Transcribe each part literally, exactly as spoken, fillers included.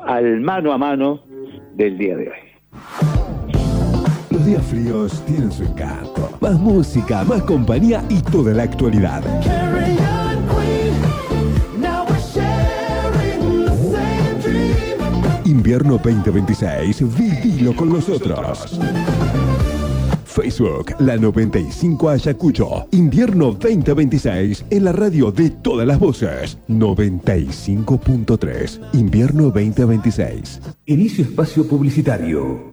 al mano a mano del día de hoy. Los días fríos tienen su encanto. Más música, más compañía y toda la actualidad. Invierno veinte veintiséis, vivilo con nosotros. Facebook, la noventa y cinco Ayacucho. Invierno veinte veintiséis en la radio de todas las voces. noventa y cinco punto tres. Invierno veinte veintiséis. Inicio espacio publicitario.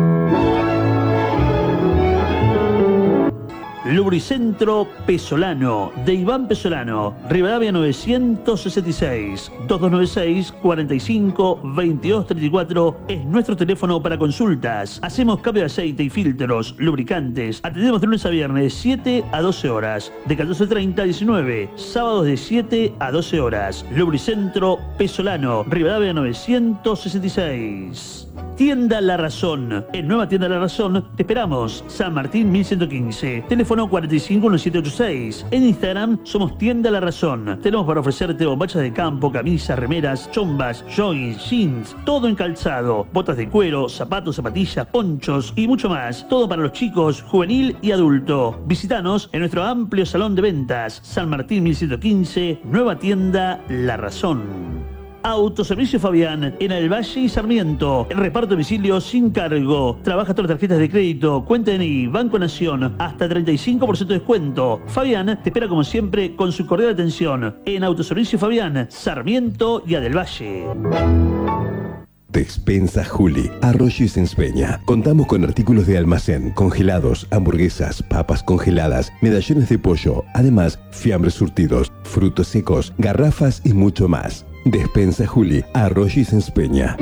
Lubricentro Pesolano, de Iván Pesolano, Rivadavia novecientos sesenta y seis, dos dos nueve seis, cuatro cinco, veintidós treinta y cuatro es nuestro teléfono para consultas. Hacemos cambio de aceite y filtros, lubricantes. Atendemos de lunes a viernes, siete a doce horas, de catorce treinta a diecinueve, sábados de siete a doce horas. Lubricentro Pesolano, Rivadavia novecientos sesenta y seis. Tienda La Razón. En Nueva Tienda La Razón te esperamos. San Martín mil ciento quince. Teléfono cuarenta y cinco diecisiete ochenta y seis. En Instagram somos Tienda La Razón. Tenemos para ofrecerte bombachas de campo, camisas, remeras, chombas, joggings, jeans, todo en calzado, botas de cuero, zapatos, zapatillas, ponchos y mucho más. Todo para los chicos, juvenil y adulto. Visítanos en nuestro amplio salón de ventas. San Martín mil ciento quince. Nueva Tienda La Razón. Autoservicio Fabián, en el Valle y Sarmiento. El reparto de domicilio sin cargo. Trabaja todas las tarjetas de crédito, cuenta N I, Banco Nación, hasta treinta y cinco por ciento de descuento. Fabián te espera como siempre con su cordial atención. En Autoservicio Fabián, Sarmiento y Adel Valle. Despensa Juli, Arroyo y Senspeña. Contamos con artículos de almacén, congelados, hamburguesas, papas congeladas, medallones de pollo, además fiambres surtidos, frutos secos, garrafas y mucho más. Despensa Juli, Arroyo y Senspeña.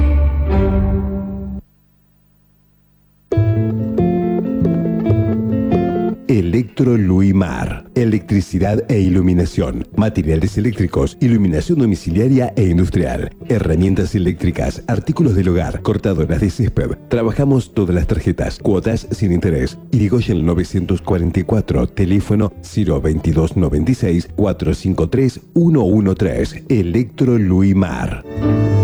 Electro Luimar. Electricidad e iluminación. Materiales eléctricos, iluminación domiciliaria e industrial. Herramientas eléctricas, artículos del hogar, cortadoras de césped. Trabajamos todas las tarjetas, cuotas sin interés. Irigoyen novecientos cuarenta y cuatro, teléfono cero veintidós noventa y seis, cuatrocientos cincuenta y tres, ciento trece. Electro Luimar.